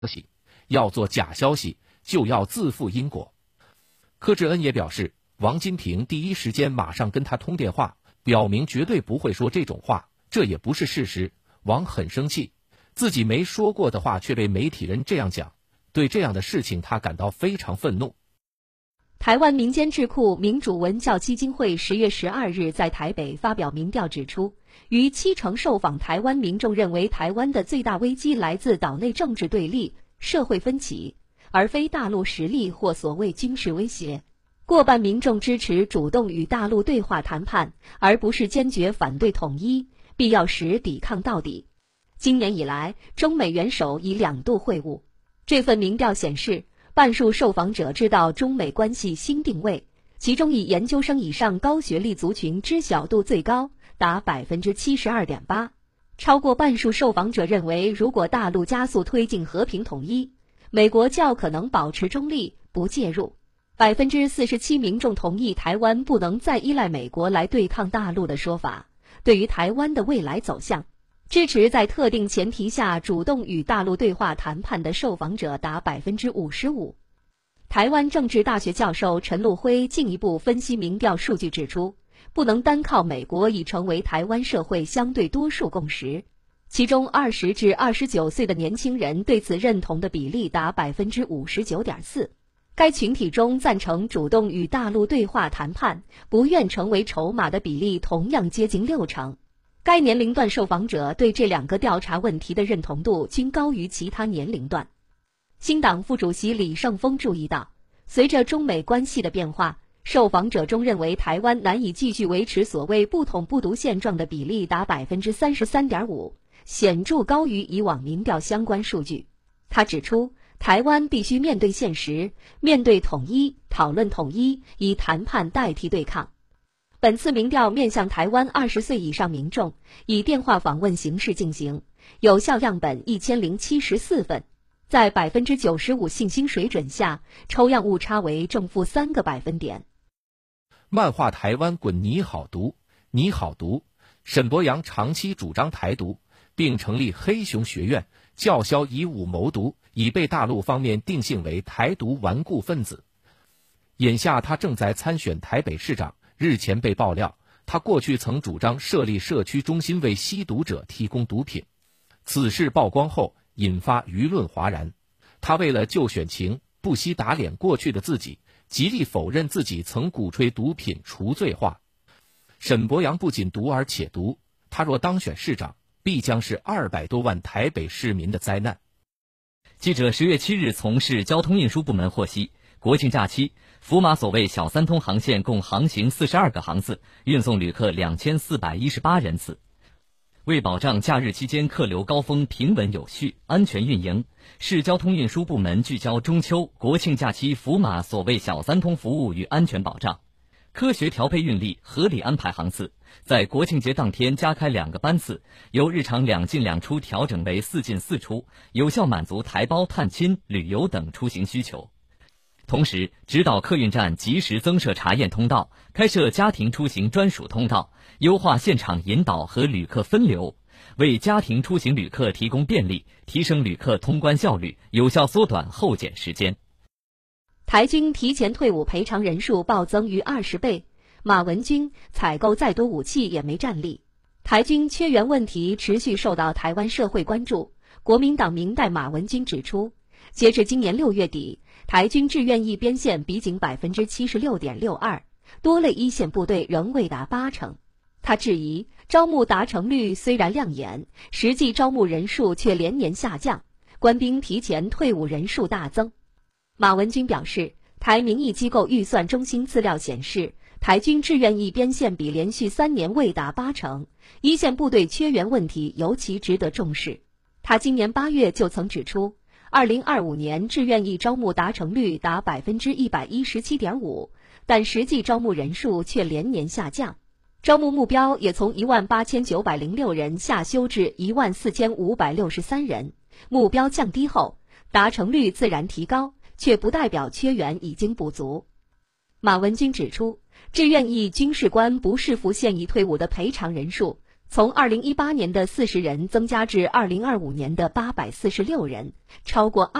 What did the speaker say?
息，要做假消息就要自负因果。柯志恩也表示，王金平第一时间马上跟他通电话，表明绝对不会说这种话，这也不是事实。王很生气，自己没说过的话却被媒体人这样讲，对这样的事情他感到非常愤怒。 台湾民间智库民主文教基金会10月12日在台北发表民调指出，逾70%受访台湾民众认为台湾的最大危机来自岛内政治对立、社会分歧，而非大陆实力或所谓军事威胁。过半民众支持主动与大陆对话谈判，而不是坚决反对统一，必要时抵抗到底。今年以来，中美元首已2度会晤。这份民调显示，半数受访者知道中美关系新定位，其中以研究生以上高学历族群知晓度最高，达 72.8%。超过半数受访者认为，如果大陆加速推进和平统一，美国较可能保持中立，不介入。47%民众同意台湾不能再依赖美国来对抗大陆的说法。对于台湾的未来走向，支持在特定前提下主动与大陆对话谈判的受访者达 55%。台湾政治大学教授陈陆辉进一步分析民调数据指出，不能单靠美国已成为台湾社会相对多数共识。其中20至29岁的年轻人对此认同的比例达 59.4%。该群体中赞成主动与大陆对话谈判、不愿成为筹码的比例同样接近60%。该年龄段受访者对这2个调查问题的认同度均高于其他年龄段。新党副主席李胜峰注意到，随着中美关系的变化，受访者中认为台湾难以继续维持所谓不统不独现状的比例达 33.5%， 显著高于以往民调相关数据。他指出，台湾必须面对现实，面对统一，讨论统一，以谈判代替对抗。本次民调面向台湾20岁以上民众，以电话访问形式进行，有效样本1074份，在 95% 信心水准下，抽样误差为正负3个百分点。 漫画台湾滚你好读，你好读。沈伯洋长期主张台独，并成立黑熊学院，叫嚣以武谋独，已被大陆方面定性为台独顽固分子。眼下他正在参选台北市长，日前被爆料，他过去曾主张设立社区中心为吸毒者提供毒品。此事曝光后，引发舆论哗然。他为了救选情，不惜打脸过去的自己，极力否认自己曾鼓吹毒品除罪化。沈伯洋不仅毒而且毒，他若当选市长，必将是200多万台北市民的灾难。 记者10月7日从市交通运输部门获悉，国庆假期，福马所谓小三通航线共航行42个航次，运送旅客2418人次。为保障假日期间客流高峰平稳有序、安全运营，市交通运输部门聚焦中秋、国庆假期福马所谓小三通服务与安全保障，科学调配运力，合理安排航次，在国庆节当天加开2个班次，由日常2进2出调整为4进4出，有效满足台胞、探亲、旅游等出行需求。同时，指导客运站及时增设查验通道，开设家庭出行专属通道，优化现场引导和旅客分流，为家庭出行旅客提供便利，提升旅客通关效率，有效缩短候检时间。 台军提前退伍赔偿人数暴增逾20倍，马文君采购再多武器也没战力。台军缺员问题持续受到台湾社会关注。国民党明代马文君指出，截至今年6月底，台军志愿役编线比仅 76.62%， 多类一线部队仍未达80%。他质疑招募达成率虽然亮眼，实际招募人数却连年下降，官兵提前退伍人数大增。马文君表示，台民意机构预算中心资料显示，台军志愿役编线比连续3年未达80%，一线部队缺员问题尤其值得重视。他今年8月就曾指出，2025年志愿役招募达成率达 117.5%， 但实际招募人数却连年下降，招募目标也从18906人下修至14563人。目标降低后，达成率自然提高，却不代表缺员已经不足。马文君指出，志愿役军事官不视乎现役退伍的赔偿人数， 从2018年的40人增加至2025年的846人，超过